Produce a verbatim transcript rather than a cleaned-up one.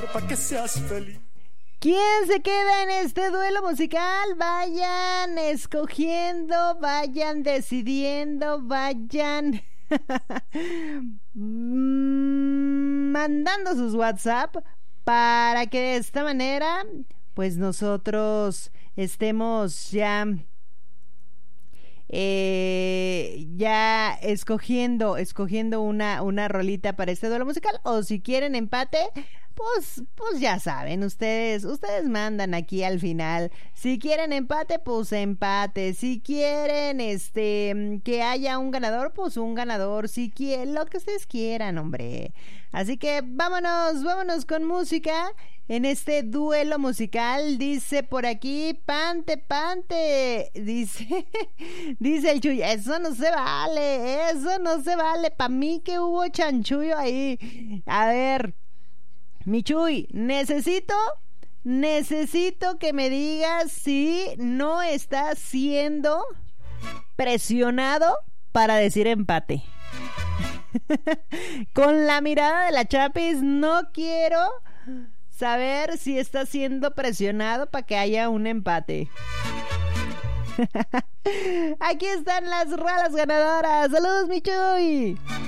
para que seas feliz. ¿Quién se queda en este duelo musical? Vayan escogiendo, vayan decidiendo, vayan mandando sus WhatsApp para que de esta manera pues nosotros estemos ya eh, ya escogiendo escogiendo una, una rolita para este duelo musical, o si quieren empate, Pues, pues ya saben, ustedes, ustedes mandan aquí al final. Si quieren empate, pues empate. Si quieren, este, que haya un ganador, pues un ganador. Si quieren, lo que ustedes quieran, hombre. Así que vámonos, vámonos con música. En este duelo musical, dice por aquí, pante, pante. Dice, dice el Chuy, eso no se vale, eso no se vale. Pa' mí que hubo chanchullo ahí. A ver, Michuy, necesito, necesito que me digas si no estás siendo presionado para decir empate. Con la mirada de la Chapis, no quiero saber si estás siendo presionado para que haya un empate. Aquí están las ralas ganadoras. Saludos, Michuy.